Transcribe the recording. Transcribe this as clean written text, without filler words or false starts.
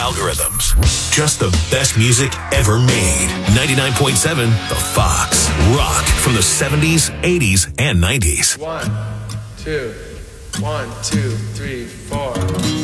algorithms. Just the best music ever made. 99.7 The Fox. Rock from the 70s, 80s, and 90s. 1, 2, 1, 2, 3, 4.